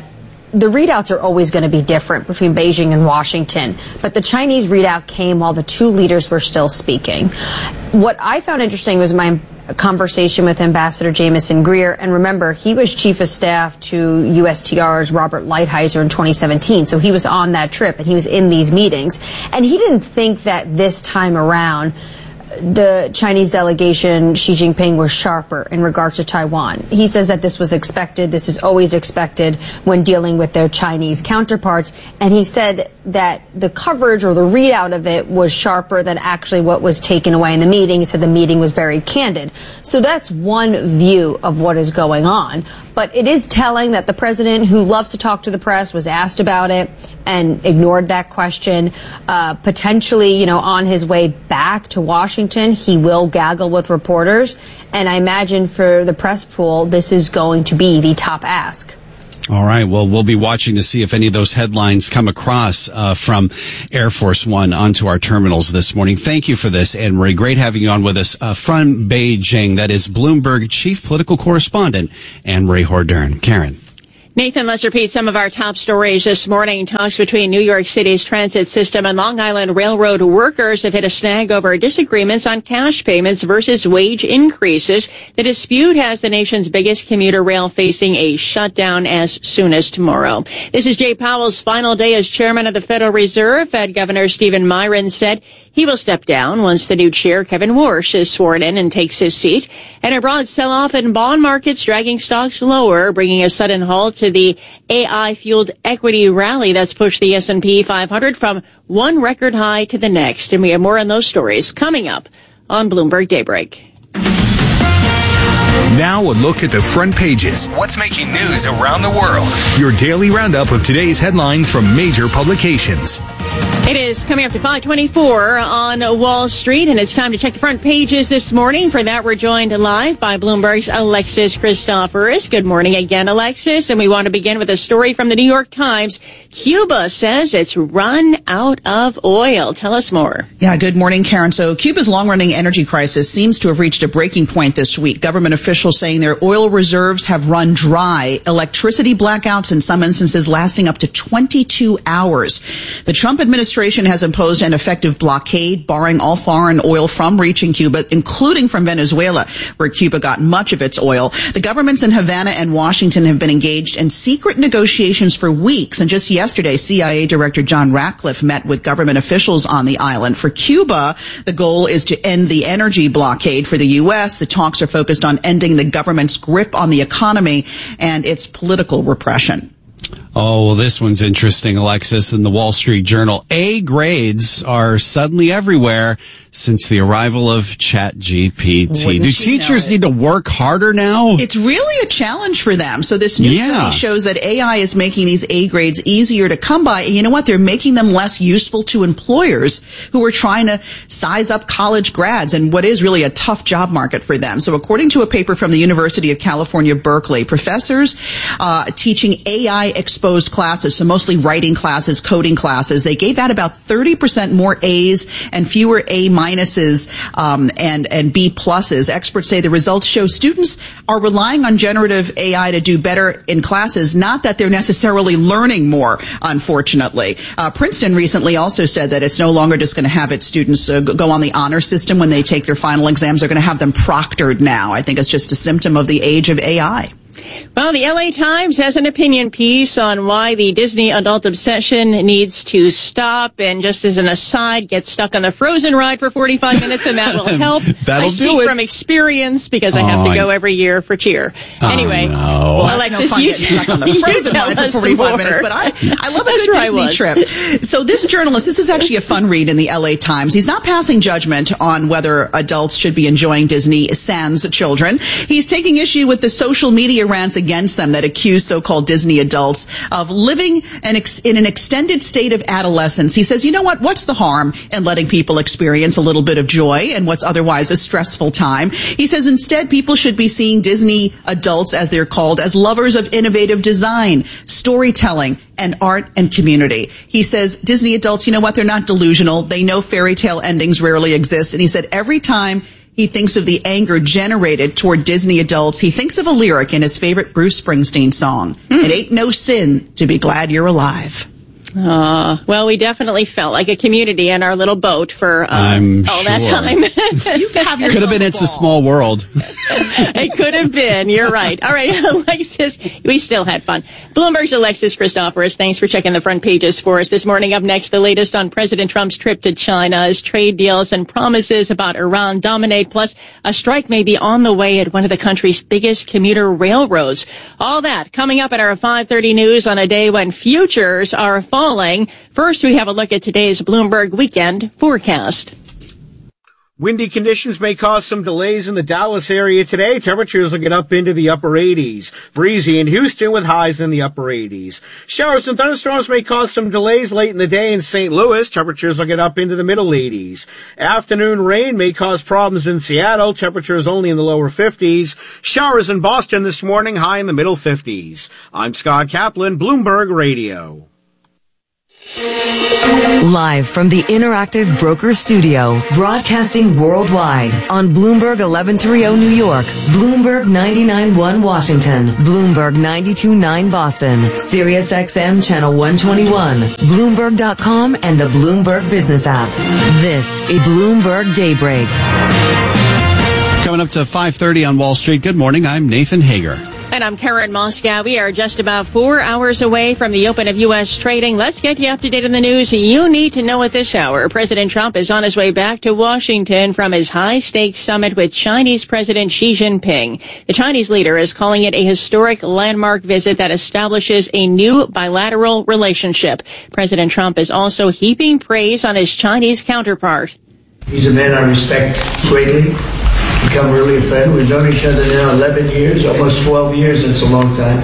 the readouts are always going to be different between Beijing and Washington, but the Chinese readout came while the two leaders were still speaking. What I found interesting was my conversation with Ambassador Jameson Greer, and remember, he was chief of staff to USTR's Robert Lighthizer in 2017, so he was on that trip and he was in these meetings, and he didn't think that this time around the Chinese delegation, Xi Jinping, was sharper in regards to Taiwan. He says that this was expected. This is always expected when dealing with their Chinese counterparts. And he said that the coverage or the readout of it was sharper than actually what was taken away in the meeting. He said the meeting was very candid. So that's one view of what is going on. But it is telling that the president, who loves to talk to the press, was asked about it and ignored that question. Potentially, on his way back to Washington, he will gaggle with reporters. And I imagine for the press pool, this is going to be the top ask. All right. Well, we'll be watching to see if any of those headlines come across from Air Force One onto our terminals this morning. Thank you for this, Anne-Marie. Great having you on with us from Beijing. That is Bloomberg Chief Political Correspondent Anne-Marie Hordern. Karen. Nathan, let's repeat some of our top stories this morning. Talks between New York City's transit system and Long Island Railroad workers have hit a snag over disagreements on cash payments versus wage increases. The dispute has the nation's biggest commuter rail facing a shutdown as soon as tomorrow. This is Jay Powell's final day as chairman of the Federal Reserve. Fed Governor Stephen Miron said he will step down once the new chair, Kevin Warsh, is sworn in and takes his seat. And a broad sell-off in bond markets dragging stocks lower, bringing a sudden halt to the AI-fueled equity rally that's pushed the S&P 500 from one record high to the next. And we have more on those stories coming up on Bloomberg Daybreak. Now a look at the front pages. What's making news around the world? Your daily roundup of today's headlines from major publications. It is coming up to 5:24 on Wall Street, and it's time to check the front pages this morning. For that, we're joined live by Bloomberg's Alexis Christoforous. Good morning again, Alexis. And we want to begin with a story from the New York Times. Cuba says it's run out of oil. Tell us more. Yeah, good morning, Karen. So Cuba's long-running energy crisis seems to have reached a breaking point this week. Government officials saying their oil reserves have run dry. Electricity blackouts in some instances lasting up to 22 hours. The Trump administration has imposed an effective blockade, barring all foreign oil from reaching Cuba, including from Venezuela, where Cuba got much of its oil. The governments in Havana and Washington have been engaged in secret negotiations for weeks. And just yesterday, CIA Director John Ratcliffe met with government officials on the island. For Cuba, the goal is to end the energy blockade. For the U.S., the talks are focused on ending the government's grip on the economy and its political repression. Oh, well, this one's interesting, Alexis. In the Wall Street Journal, A grades are suddenly everywhere since the arrival of ChatGPT. Do teachers need to work harder now? It's really a challenge for them. So this new study shows that AI is making these A grades easier to come by. And you know what? They're making them less useful to employers who are trying to size up college grads and what is really a tough job market for them. So according to a paper from the University of California, Berkeley, professors teaching AI exposed classes, so mostly writing classes, coding classes, they gave out about 30% more A's and fewer A minuses and B pluses. Experts say the results show students are relying on generative AI to do better in classes, not that they're necessarily learning more, unfortunately. Princeton recently also said that it's no longer just going to have its students go on the honor system when they take their final exams. They're going to have them proctored now. I think it's just a symptom of the age of AI. Well, the LA Times has an opinion piece on why the Disney adult obsession needs to stop. And just as an aside, get stuck on the Frozen ride for 45 minutes and that will help. That'll I speak from experience because I have to go every year for cheer. Anyway, well, Alexis, no, you stuck on the Frozen ride for 45 minutes, but I love a good Disney trip. So this journalist, this is actually a fun read in the LA Times. He's not passing judgment on whether adults should be enjoying Disney sans children. He's taking issue with the social media rants against them that accuse so-called Disney adults of living in an extended state of adolescence. He says, you know what? What's the harm in letting people experience a little bit of joy in what's otherwise a stressful time? He says instead people should be seeing Disney adults, as they're called, as lovers of innovative design, storytelling, and art and community. He says Disney adults, you know what? They're not delusional. They know fairy tale endings rarely exist. And he said every time He thinks of the anger generated toward Disney adults. He thinks of a lyric in his favorite Bruce Springsteen song. It ain't no sin to be glad you're alive. Well, we definitely felt like a community in our little boat for all that time. You have could have been It's a Small World. It could have been. You're right. All right, Alexis, we still had fun. Bloomberg's Alexis Christoforous, thanks for checking the front pages for us this morning. Up next, the latest on President Trump's trip to China as trade deals and promises about Iran dominate. Plus, a strike may be on the way at one of the country's biggest commuter railroads. All that coming up at our 5:30 news on a day when futures are falling. First, we have a look at today's Bloomberg weekend forecast. Windy conditions may cause some delays in the Dallas area today. Temperatures will get up into the upper 80s. Breezy in Houston with highs in the upper 80s. Showers and thunderstorms may cause some delays late in the day in St. Louis. Temperatures will get up into the middle 80s. Afternoon rain may cause problems in Seattle. Temperatures only in the lower 50s. Showers in Boston this morning, high in the middle 50s. I'm Scott Kaplan, Bloomberg Radio. Live from the Interactive Brokers Studio, broadcasting worldwide on Bloomberg 1130 New York, Bloomberg 99.1 Washington, Bloomberg 92.9 Boston, Sirius XM Channel 121, Bloomberg.com and the Bloomberg Business app. This is Bloomberg Daybreak. Coming up to 5:30 on Wall Street. Good morning. I'm Nathan Hager. And I'm Karen Moscow. We are just about 4 hours away from the open of U.S. trading. Let's get you up to date on the news you need to know at this hour. President Trump is on his way back to Washington from his high-stakes summit with Chinese President Xi Jinping. The Chinese leader is calling it a historic landmark visit that establishes a new bilateral relationship. President Trump is also heaping praise on his Chinese counterpart. He's a man I respect greatly. Become really a friend. We've known each other now 11 years, almost 12 years. That's a long time.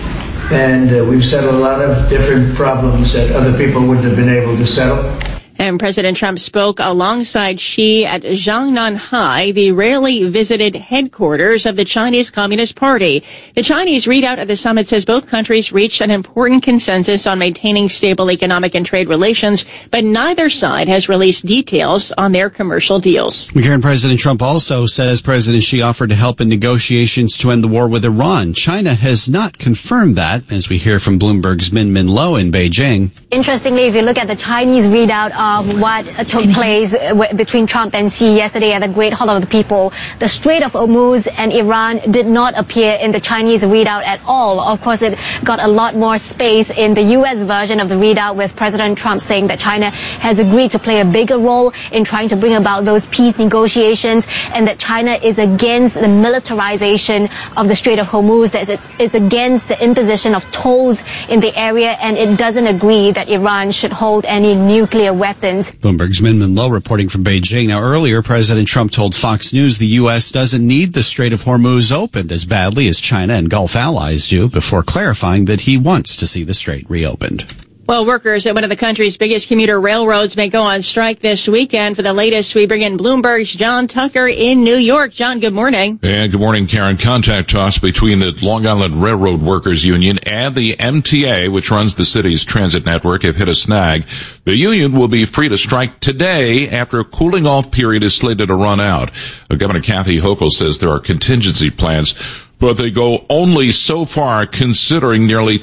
And we've settled a lot of different problems that other people wouldn't have been able to settle. And President Trump spoke alongside Xi at Jiangnan, the rarely visited headquarters of the Chinese Communist Party. The Chinese readout of the summit says both countries reached an important consensus on maintaining stable economic and trade relations, but neither side has released details on their commercial deals. Karen, President Trump also says President Xi offered to help in negotiations to end the war with Iran. China has not confirmed that, as we hear from Bloomberg's Min Lo in Beijing. Interestingly, if you look at the Chinese readout of what took place between Trump and Xi yesterday at the Great Hall of the People, the Strait of Hormuz and Iran did not appear in the Chinese readout at all. Of course, it got a lot more space in the U.S. version of the readout, with President Trump saying that China has agreed to play a bigger role in trying to bring about those peace negotiations, and that China is against the militarization of the Strait of Hormuz, that it's against the imposition of tolls in the area, and it doesn't agree that Iran should hold any nuclear weapons. Bloomberg's Min Lo reporting from Beijing. Now, earlier, President Trump told Fox News the U.S. doesn't need the Strait of Hormuz opened as badly as China and Gulf allies do, before clarifying that he wants to see the strait reopened. Well, workers at one of the country's biggest commuter railroads may go on strike this weekend. For the latest, we bring in Bloomberg's John Tucker in New York. John, good morning. And good morning, Karen. Contact talks between the Long Island Railroad Workers Union and the MTA, which runs the city's transit network, have hit a snag. The union will be free to strike today after a cooling off period is slated to run out. Governor Kathy Hochul says there are contingency plans, but they go only so far, considering nearly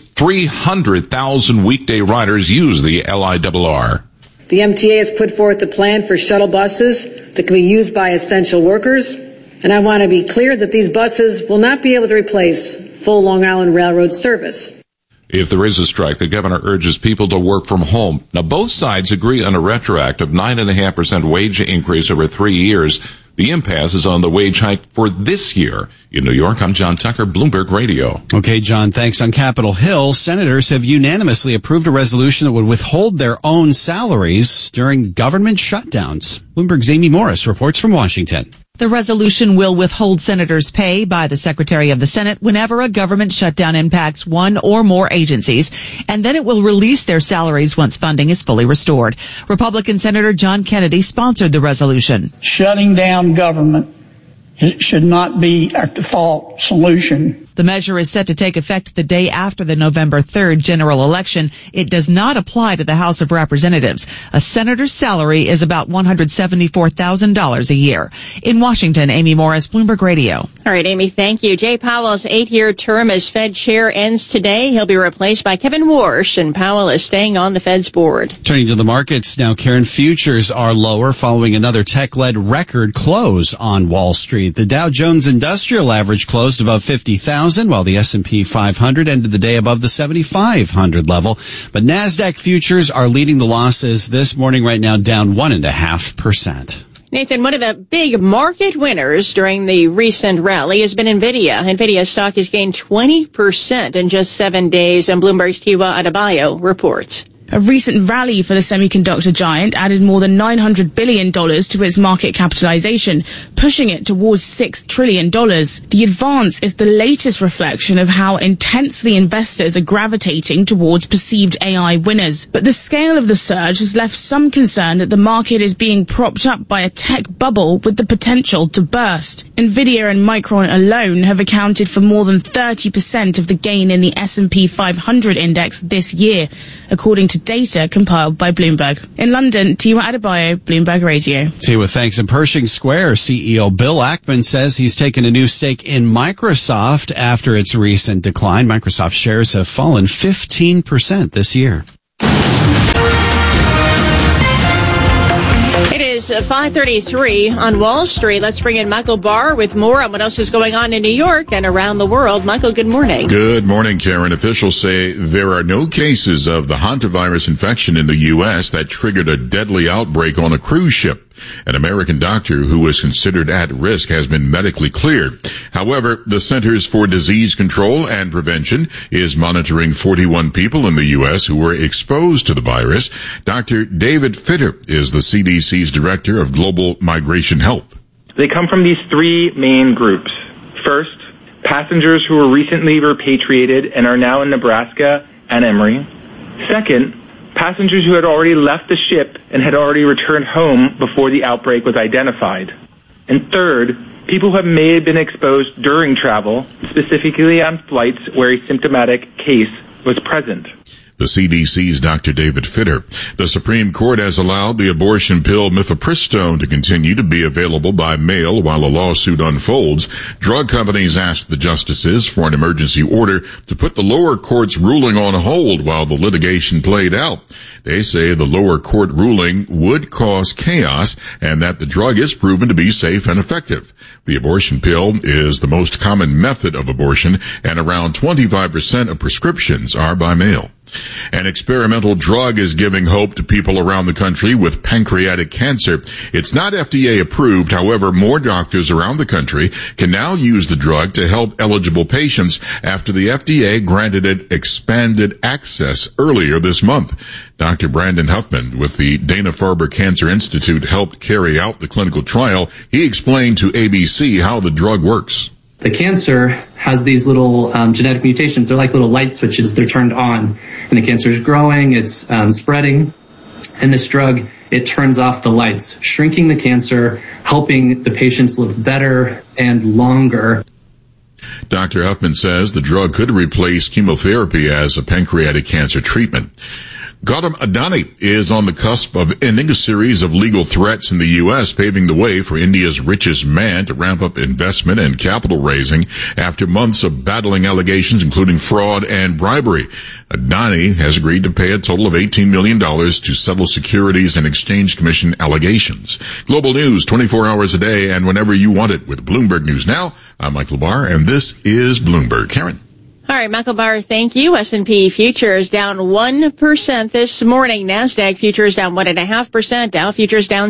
300,000 weekday riders use the LIRR. The MTA has put forth a plan for shuttle buses that can be used by essential workers, and I want to be clear that these buses will not be able to replace full Long Island Railroad service. If there is a strike, the governor urges people to work from home. Now, both sides agree on a retroactive 9.5% wage increase over 3 years. The impasse is on the wage hike for this year. In New York, I'm John Tucker, Bloomberg Radio. Okay, John, thanks. On Capitol Hill, senators have unanimously approved a resolution that would withhold their own salaries during government shutdowns. Bloomberg's Amy Morris reports from Washington. The resolution will withhold senators' pay by the Secretary of the Senate whenever a government shutdown impacts one or more agencies, and then it will release their salaries once funding is fully restored. Republican Senator John Kennedy sponsored the resolution. Shutting down government should not be a default solution. The measure is set to take effect the day after the November 3rd general election. It does not apply to the House of Representatives. A senator's salary is about $174,000 a year. In Washington, Amy Morris, Bloomberg Radio. All right, Amy, thank you. Jay Powell's 8-year term as Fed chair ends today. He'll be replaced by Kevin Warsh, and Powell is staying on the Fed's board. Turning to the markets now, Karen, futures are lower following another tech-led record close on Wall Street. The Dow Jones Industrial Average closed above 50,000, while the S&P 500 ended the day above the 7,500 level. But NASDAQ futures are leading the losses this morning right now, down 1.5%. Nathan, one of the big market winners during the recent rally has been NVIDIA. NVIDIA stock has gained 20% in just 7 days, and Bloomberg's Tiwa Adebayo reports. A recent rally for the semiconductor giant added more than $900 billion to its market capitalization, pushing it towards $6 trillion. The advance is the latest reflection of how intensely investors are gravitating towards perceived AI winners. But the scale of the surge has left some concern that the market is being propped up by a tech bubble with the potential to burst. NVIDIA and Micron alone have accounted for more than 30% of the gain in the S&P 500 index this year, according to data compiled by Bloomberg. In London, Tiwa Adebayo, Bloomberg Radio. Tiwa, thanks. In Pershing Square, CEO Bill Ackman says he's taken a new stake in Microsoft after its recent decline. Microsoft shares have fallen 15% this year. It is 5:33 on Wall Street. Let's bring in Michael Barr with more on what else is going on in New York and around the world. Michael, good morning. Good morning, Karen. Officials say there are no cases of the hantavirus infection in the U.S. that triggered a deadly outbreak on a cruise ship. An American doctor who was considered at risk has been medically cleared. However, the Centers for Disease Control and Prevention is monitoring 41 people in the U.S. who were exposed to the virus. Dr. David Fitter is the CDC's Director of Global Migration Health. They come from these three main groups. First, passengers who were recently repatriated and are now in Nebraska and Emory. Second, passengers who had already left the ship and had already returned home before the outbreak was identified. And third, people who may have been exposed during travel, specifically on flights where a symptomatic case was present. The CDC's Dr. David Fitter. The Supreme Court has allowed the abortion pill mifepristone to continue to be available by mail while a lawsuit unfolds. Drug companies asked the justices for an emergency order to put the lower court's ruling on hold while the litigation played out. They say the lower court ruling would cause chaos and that the drug is proven to be safe and effective. The abortion pill is the most common method of abortion, and around 25% of prescriptions are by mail. An experimental drug is giving hope to people around the country with pancreatic cancer. It's not FDA approved. However, more doctors around the country can now use the drug to help eligible patients after the FDA granted it expanded access earlier this month. Dr. Brandon Huffman with the Dana-Farber Cancer Institute helped carry out the clinical trial. He explained to ABC how the drug works. The cancer has these little genetic mutations. They're like little light switches. They're turned on. And the cancer is growing. It's spreading. And this drug, it turns off the lights, shrinking the cancer, helping the patients live better and longer. Dr. Huffman says the drug could replace chemotherapy as a pancreatic cancer treatment. Gautam Adani is on the cusp of ending a series of legal threats in the U.S., paving the way for India's richest man to ramp up investment and capital raising after months of battling allegations, including fraud and bribery. Adani has agreed to pay a total of $18 million to settle Securities and Exchange Commission allegations. Global news 24 hours a day and whenever you want it with Bloomberg News Now. I'm Michael Barr, and this is Bloomberg. Karen. All right, Michael Barr, thank you. S&P futures down 1% this morning. NASDAQ futures down 1.5%. Dow futures down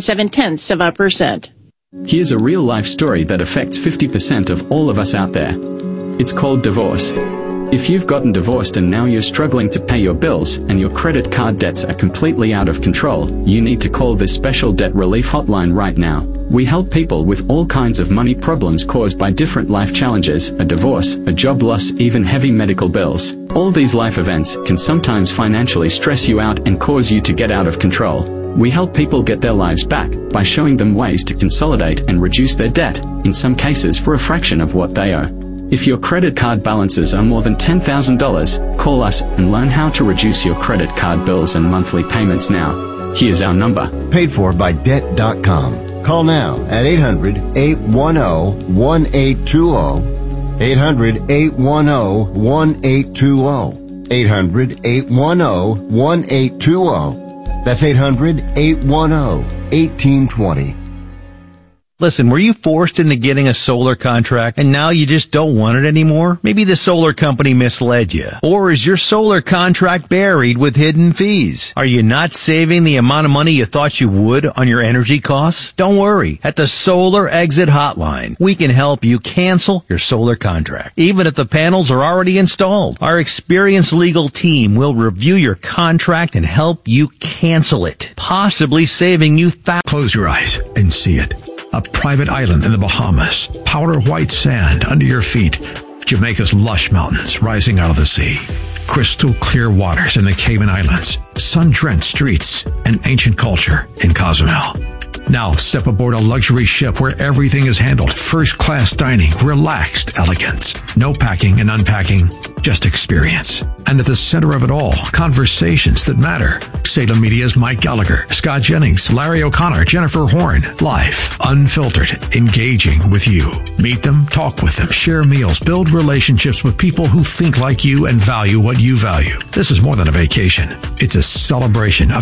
0.7%. Here's a real-life story that affects 50% of all of us out there. It's called divorce. If you've gotten divorced and now you're struggling to pay your bills and your credit card debts are completely out of control, you need to call this special debt relief hotline right now. We help people with all kinds of money problems caused by different life challenges, a divorce, a job loss, even heavy medical bills. All these life events can sometimes financially stress you out and cause you to get out of control. We help people get their lives back by showing them ways to consolidate and reduce their debt, in some cases for a fraction of what they owe. If your credit card balances are more than $10,000, call us and learn how to reduce your credit card bills and monthly payments now. Here's our number. Paid for by Debt.com. Call now at 800-810-1820. 800-810-1820. 800-810-1820. That's 800-810-1820. Listen, were you forced into getting a solar contract and now you just don't want it anymore? Maybe the solar company misled you. Or is your solar contract buried with hidden fees? Are you not saving the amount of money you thought you would on your energy costs? Don't worry. At the Solar Exit Hotline, we can help you cancel your solar contract, even if the panels are already installed. Our experienced legal team will review your contract and help you cancel it, possibly saving you thousands. Close your eyes and see it. A private island in the Bahamas, powder white sand under your feet, Jamaica's lush mountains rising out of the sea, crystal clear waters in the Cayman Islands, sun-drenched streets, and ancient culture in Cozumel. Now step aboard a luxury ship where everything is handled, first-class dining, relaxed elegance. No packing and unpacking, just experience. And at the center of it all, conversations that matter. Salem Media's Mike Gallagher, Scott Jennings, Larry O'Connor, Jennifer Horn. Live, unfiltered, engaging with you. Meet them, talk with them, share meals, build relationships with people who think like you and value what you value. This is more than a vacation. It's a celebration of